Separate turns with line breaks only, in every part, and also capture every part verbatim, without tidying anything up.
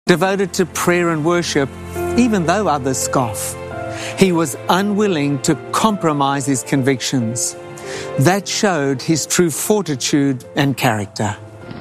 devoted to prayer and worship, even though others scoff. He was unwilling to compromise his convictions. That showed his true fortitude and character.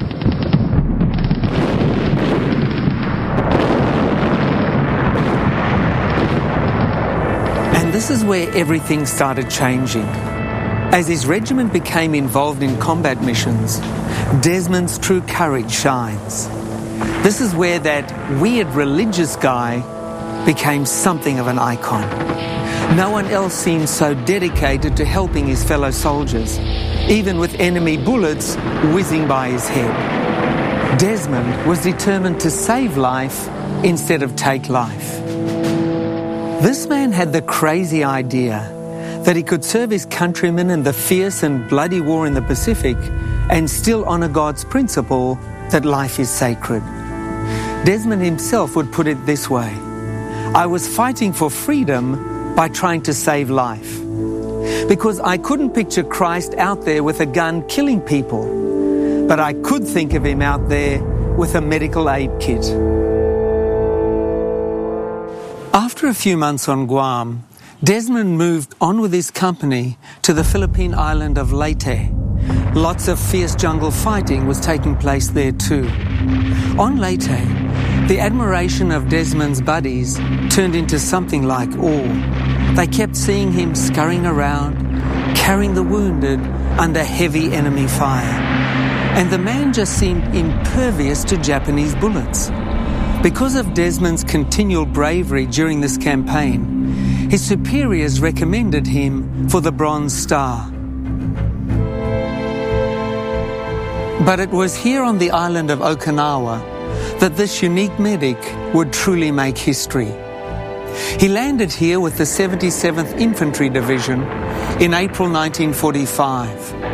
And this is where everything started changing. As his regiment became involved in combat missions, Desmond's true courage shines. This is where that weird religious guy became something of an icon. No one else seemed so dedicated to helping his fellow soldiers, even with enemy bullets whizzing by his head. Desmond was determined to save life instead of take life. This man had the crazy idea that he could serve his countrymen in the fierce and bloody war in the Pacific and still honour God's principle that life is sacred. Desmond himself would put it this way: I was fighting for freedom by trying to save life, because I couldn't picture Christ out there with a gun killing people, but I could think of him out there with a medical aid kit. After a few months on Guam, Desmond moved on with his company to the Philippine island of Leyte. Lots of fierce jungle fighting was taking place there too. On Leyte, the admiration of Desmond's buddies turned into something like awe. They kept seeing him scurrying around, carrying the wounded under heavy enemy fire. And the man just seemed impervious to Japanese bullets. Because of Desmond's continual bravery during this campaign, his superiors recommended him for the Bronze Star. But it was here on the island of Okinawa that this unique medic would truly make history. He landed here with the seventy-seventh Infantry Division in April nineteen forty-five.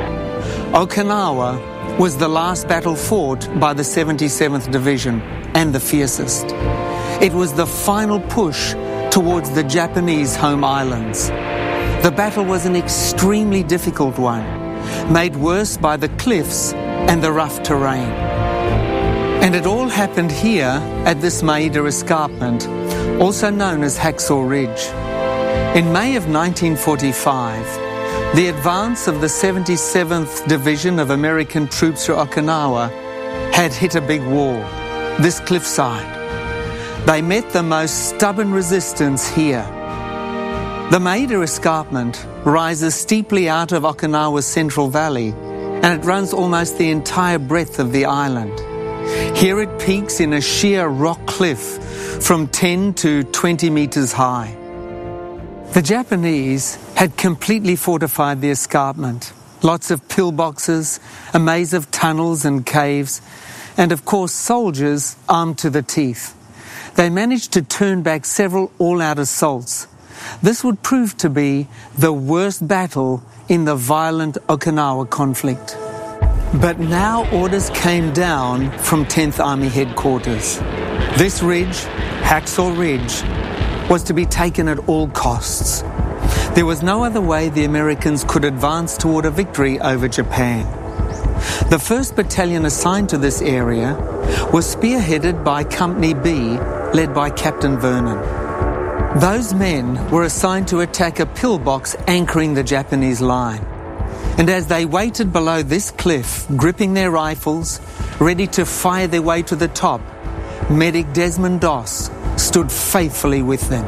Okinawa was the last battle fought by the seventy-seventh Division, and the fiercest. It was the final push towards the Japanese home islands. The battle was an extremely difficult one, made worse by the cliffs and the rough terrain. And it all happened here at this Maeda Escarpment, also known as Hacksaw Ridge. In May of nineteen forty-five, the advance of the seventy-seventh Division of American troops to Okinawa had hit a big wall, this cliffside. They met the most stubborn resistance here. The Maeda Escarpment rises steeply out of Okinawa's Central Valley, and it runs almost the entire breadth of the island. Here it peaks in a sheer rock cliff from ten to twenty meters high. The Japanese had completely fortified the escarpment. Lots of pillboxes, a maze of tunnels and caves, and of course soldiers armed to the teeth. They managed to turn back several all-out assaults. This would prove to be the worst battle in the violent Okinawa conflict. But now orders came down from tenth Army Headquarters. This ridge, Hacksaw Ridge, was to be taken at all costs. There was no other way the Americans could advance toward a victory over Japan. The first battalion assigned to this area was spearheaded by Company B, led by Captain Vernon. Those men were assigned to attack a pillbox anchoring the Japanese line. And as they waited below this cliff, gripping their rifles, ready to fire their way to the top, Medic Desmond Doss stood faithfully with them.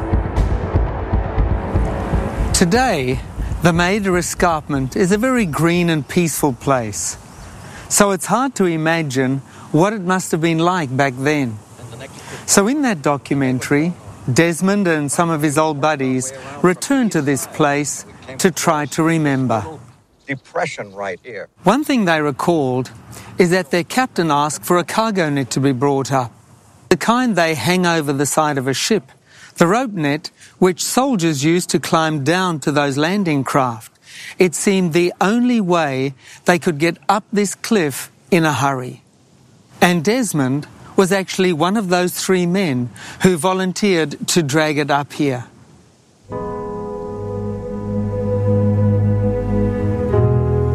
Today, the Maeda Escarpment is a very green and peaceful place. So it's hard to imagine what it must have been like back then. So in that documentary, Desmond and some of his old buddies returned to this place to try to remember.
Depression right here.
One thing they recalled is that their captain asked for a cargo net to be brought up, the kind they hang over the side of a ship, the rope net which soldiers used to climb down to those landing craft. It seemed the only way they could get up this cliff in a hurry. And Desmond was actually one of those three men who volunteered to drag it up here.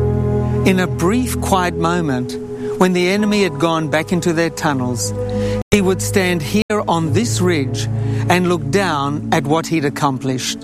In a brief, quiet moment, when the enemy had gone back into their tunnels, He would stand here on this ridge and look down at what he'd accomplished.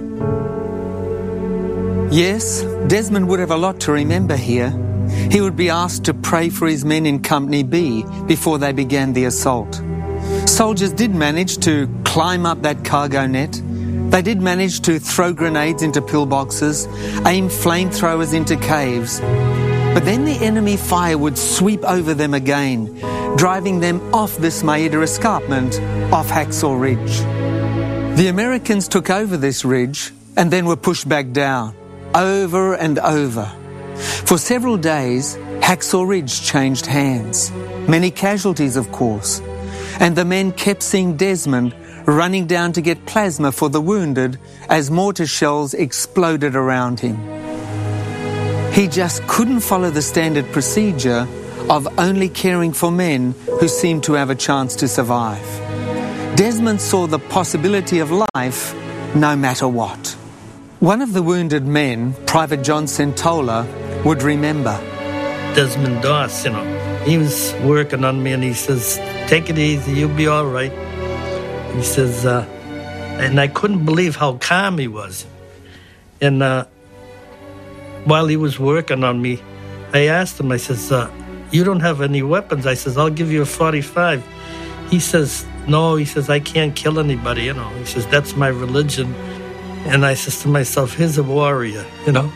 Yes, Desmond would have a lot to remember here. He would be asked to pray for his men in Company B before they began the assault. Soldiers did manage to climb up that cargo net. They did manage to throw grenades into pillboxes, aim flamethrowers into caves. But then the enemy fire would sweep over them again, driving them off this Maida escarpment off Hacksaw Ridge. The Americans took over this ridge and then were pushed back down, over and over. For several days, Hacksaw Ridge changed hands. Many casualties, of course. And the men kept seeing Desmond running down to get plasma for the wounded as mortar shells exploded around him. He just couldn't follow the standard procedure of only caring for men who seemed to have a chance to survive. Desmond saw the possibility of life no matter what. One of the wounded men, Private John Centola, would remember.
Desmond Doss, you know, he was working on me and he says, take it easy, you'll be all right. He says, uh, and I couldn't believe how calm he was. And uh, while he was working on me, I asked him, I says, uh, you don't have any weapons. I says, I'll give you a forty-five. He says, no, he says, I can't kill anybody, you know. He says, that's my religion. And I says to myself, he's a warrior, you know.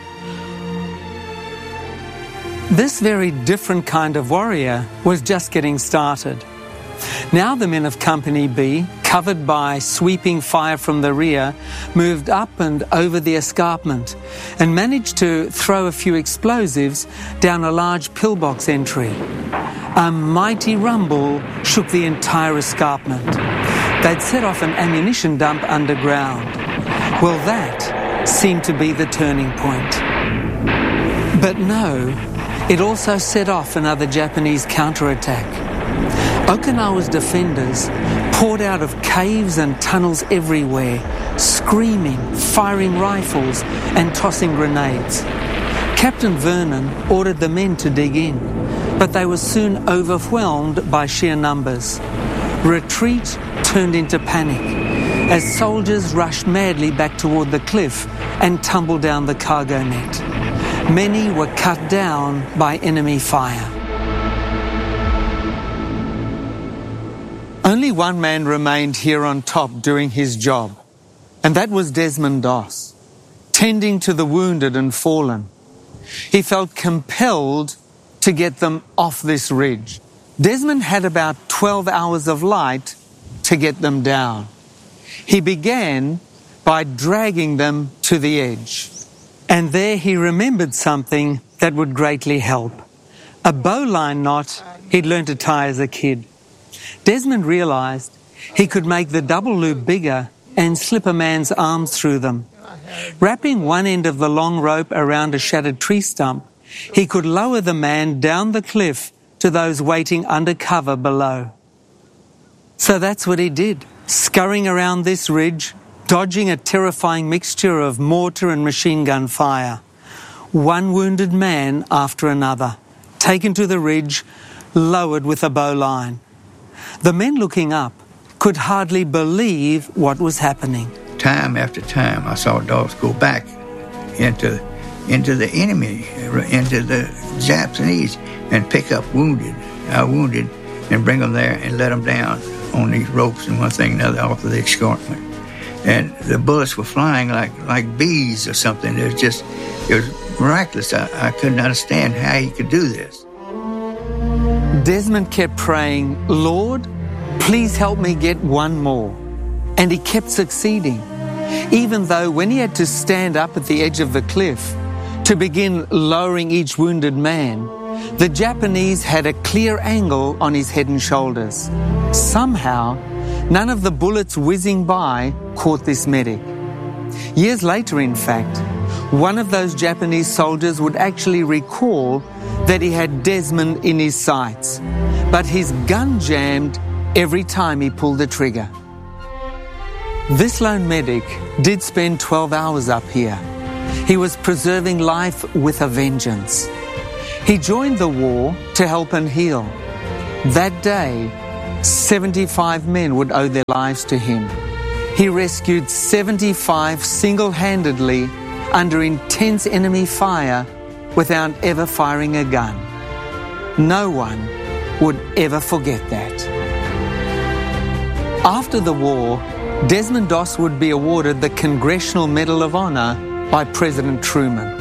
This very different kind of warrior was just getting started. Now the men of Company B, covered by sweeping fire from the rear, moved up and over the escarpment and managed to throw a few explosives down a large pillbox entry. A mighty rumble shook the entire escarpment. They'd set off an ammunition dump underground. Well, that seemed to be the turning point. But no, it also set off another Japanese counterattack. Okinawa's defenders poured out of caves and tunnels everywhere, screaming, firing rifles and tossing grenades. Captain Vernon ordered the men to dig in, but they were soon overwhelmed by sheer numbers. Retreat turned into panic as soldiers rushed madly back toward the cliff and tumbled down the cargo net. Many were cut down by enemy fire. Only one man remained here on top doing his job, and that was Desmond Doss, tending to the wounded and fallen. He felt compelled to get them off this ridge. Desmond had about twelve hours of light to get them down. He began by dragging them to the edge. And there he remembered something that would greatly help. A bowline knot he'd learned to tie as a kid. Desmond realized he could make the double loop bigger and slip a man's arms through them. Wrapping one end of the long rope around a shattered tree stump, he could lower the man down the cliff to those waiting under cover below. So that's what he did, scurrying around this ridge, dodging a terrifying mixture of mortar and machine gun fire. One wounded man after another, taken to the ridge, lowered with a bowline. The men looking up could hardly believe what was happening.
Time after time, I saw dogs go back into, into the enemy, into the Japanese, and pick up wounded, uh, wounded, and bring them there and let them down on these ropes and one thing and another off of the escarpment. And the bullets were flying like, like bees or something. It was just, it was miraculous. I, I couldn't understand how he could do this.
Desmond kept praying, Lord, please help me get one more. And he kept succeeding, even though when he had to stand up at the edge of the cliff to begin lowering each wounded man, the Japanese had a clear angle on his head and shoulders. Somehow, none of the bullets whizzing by caught this medic. Years later, in fact, one of those Japanese soldiers would actually recall that he had Desmond in his sights, but his gun jammed every time he pulled the trigger. This lone medic did spend twelve hours up here. He was preserving life with a vengeance. He joined the war to help and heal. That day, seventy-five men would owe their lives to him. He rescued seventy-five single-handedly under intense enemy fire without ever firing a gun. No one would ever forget that. After the war, Desmond Doss would be awarded the Congressional Medal of Honor by President Truman.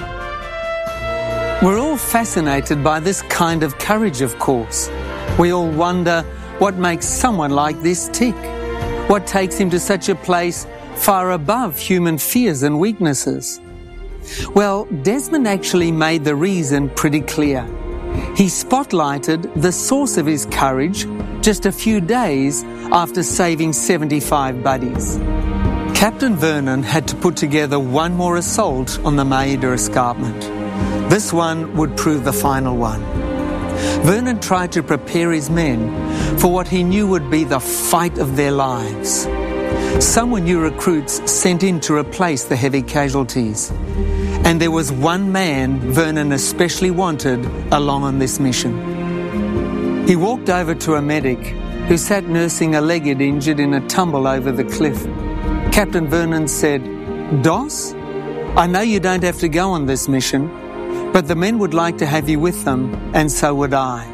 We're all fascinated by this kind of courage, of course. We all wonder what makes someone like this tick. What takes him to such a place far above human fears and weaknesses? Well, Desmond actually made the reason pretty clear. He spotlighted the source of his courage just a few days after saving seventy-five buddies. Captain Vernon had to put together one more assault on the Maida Escarpment. This one would prove the final one. Vernon tried to prepare his men for what he knew would be the fight of their lives. Some were new recruits sent in to replace the heavy casualties. And there was one man Vernon especially wanted along on this mission. He walked over to a medic who sat nursing a leg he'd injured in a tumble over the cliff. Captain Vernon said, "Doss, I know you don't have to go on this mission, but the men would like to have you with them, and so would I."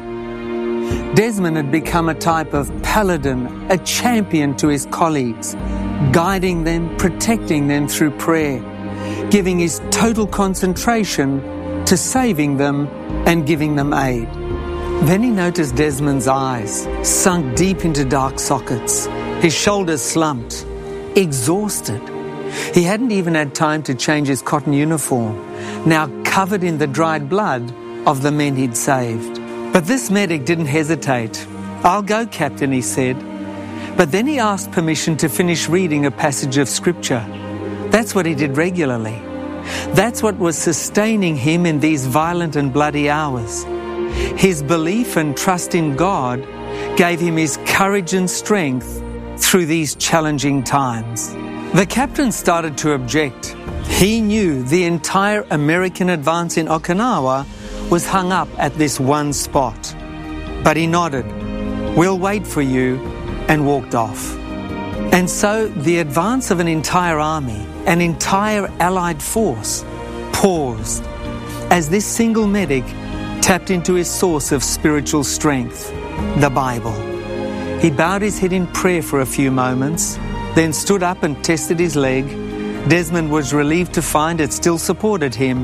Desmond had become a type of paladin, a champion to his colleagues, guiding them, protecting them through prayer, giving his total concentration to saving them and giving them aid. Then he noticed Desmond's eyes sunk deep into dark sockets, his shoulders slumped, exhausted. He hadn't even had time to change his cotton uniform, now covered in the dried blood of the men he'd saved. But this medic didn't hesitate. "I'll go, Captain," he said. But then he asked permission to finish reading a passage of Scripture. That's what he did regularly. That's what was sustaining him in these violent and bloody hours. His belief and trust in God gave him his courage and strength through these challenging times. The captain started to object. He knew the entire American advance in Okinawa was hung up at this one spot. But he nodded, "We'll wait for you," and walked off. And so the advance of an entire army, an entire Allied force, paused as this single medic tapped into his source of spiritual strength, the Bible. He bowed his head in prayer for a few moments, then stood up and tested his leg. Desmond was relieved to find it still supported him.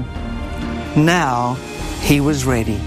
Now he was ready.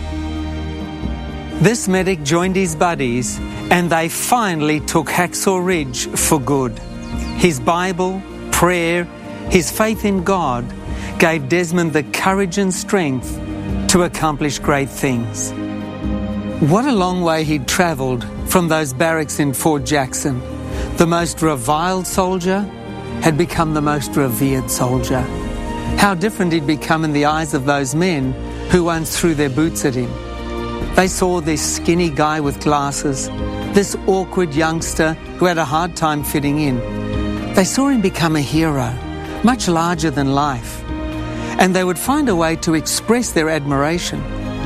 This medic joined his buddies, and they finally took Hacksaw Ridge for good. His Bible, prayer, his faith in God gave Desmond the courage and strength to accomplish great things. What a long way he'd travelled from those barracks in Fort Jackson. The most reviled soldier had become the most revered soldier. How different he'd become in the eyes of those men who once threw their boots at him. They saw this skinny guy with glasses, this awkward youngster who had a hard time fitting in. They saw him become a hero, much larger than life, and they would find a way to express their admiration.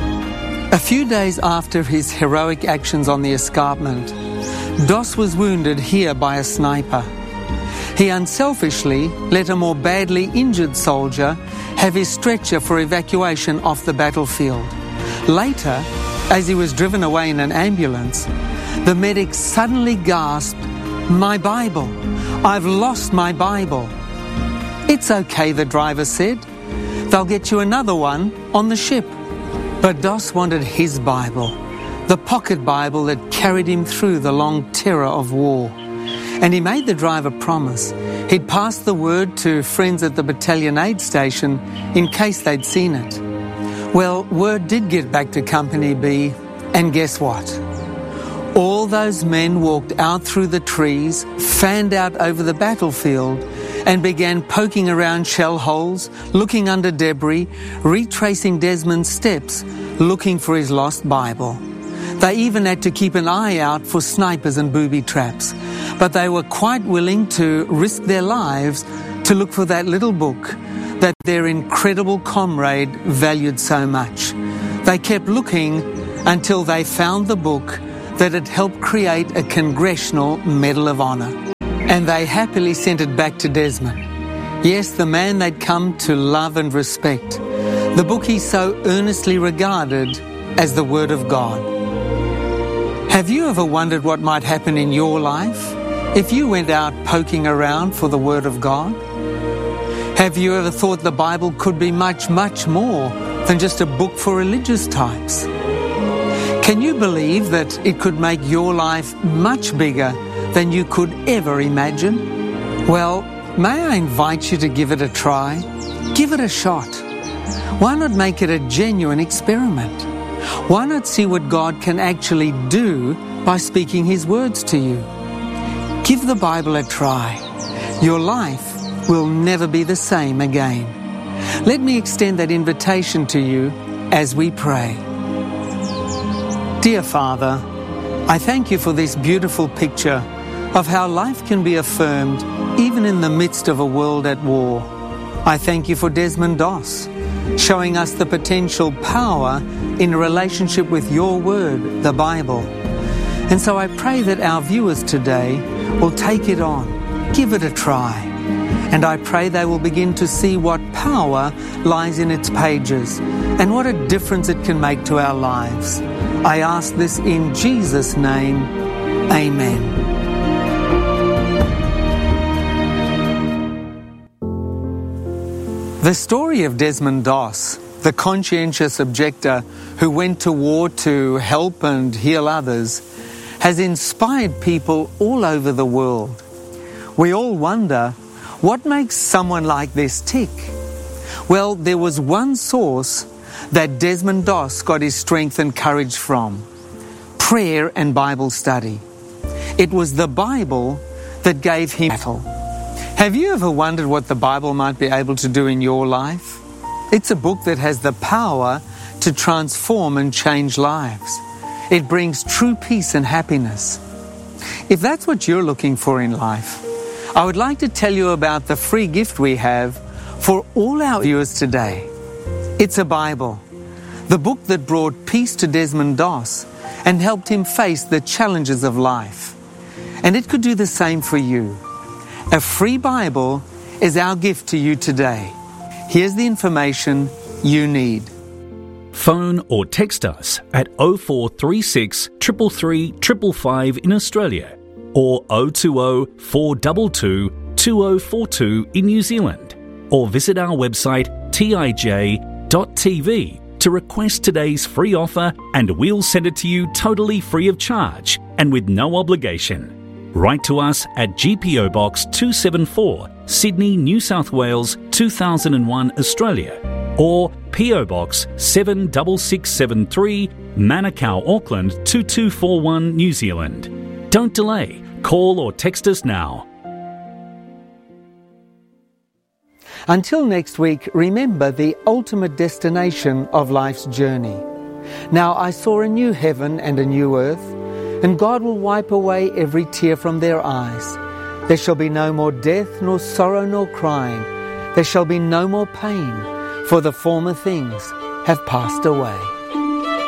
A few days after his heroic actions on the escarpment, Doss was wounded here by a sniper. He unselfishly let a more badly injured soldier have his stretcher for evacuation off the battlefield. Later, as he was driven away in an ambulance, the medic suddenly gasped, "My Bible! I've lost my Bible!" "It's okay," the driver said. "They'll get you another one on the ship." But Doss wanted his Bible, the pocket Bible that carried him through the long terror of war. And he made the driver promise he'd pass the word to friends at the battalion aid station in case they'd seen it. Well, word did get back to Company B, and guess what? All those men walked out through the trees, fanned out over the battlefield, and began poking around shell holes, looking under debris, retracing Desmond's steps, looking for his lost Bible. They even had to keep an eye out for snipers and booby traps, but they were quite willing to risk their lives to look for that little book that their incredible comrade valued so much. They kept looking until they found the book that it helped create a Congressional Medal of Honor. And they happily sent it back to Desmond. Yes, the man they'd come to love and respect. The book he so earnestly regarded as the Word of God. Have you ever wondered what might happen in your life if you went out poking around for the Word of God? Have you ever thought the Bible could be much, much more than just a book for religious types? Can you believe that it could make your life much bigger than you could ever imagine? Well, may I invite you to give it a try? Give it a shot. Why not make it a genuine experiment? Why not see what God can actually do by speaking His words to you? Give the Bible a try. Your life will never be the same again. Let me extend that invitation to you as we pray. Dear Father, I thank you for this beautiful picture of how life can be affirmed even in the midst of a world at war. I thank you for Desmond Doss, showing us the potential power in a relationship with your word, the Bible. And so I pray that our viewers today will take it on, give it a try. And I pray they will begin to see what power lies in its pages and what a difference it can make to our lives. I ask this in Jesus' name. Amen. The story of Desmond Doss, the conscientious objector who went to war to help and heal others, has inspired people all over the world. We all wonder, what makes someone like this tick? Well, there was one source that Desmond Doss got his strength and courage from: prayer and Bible study. It was the Bible that gave him battle. Have you ever wondered what the Bible might be able to do in your life? It's a book that has the power to transform and change lives. It brings true peace and happiness. If that's what you're looking for in life, I would like to tell you about the free gift we have for all our viewers today. It's a Bible, the book that brought peace to Desmond Doss and helped him face the challenges of life. And it could do the same for you. A free Bible is our gift to you today. Here's the information you need.
Phone or text us at oh four three six, three three three five five in Australia or oh two oh, four two two, two oh four two in New Zealand, or visit our website t i j dot t v to request today's free offer, and we'll send it to you totally free of charge and with no obligation. Write to us at G P O Box two seventy-four, Sydney, New South Wales two thousand one, Australia, or P O Box seven six six seven three, Manukau, Auckland two two four one, New Zealand. Don't delay. Call or text us now.
Until next week, remember the ultimate destination of life's journey. Now I saw a new heaven and a new earth, and God will wipe away every tear from their eyes. There shall be no more death, nor sorrow, nor crying. There shall be no more pain, for the former things have passed away.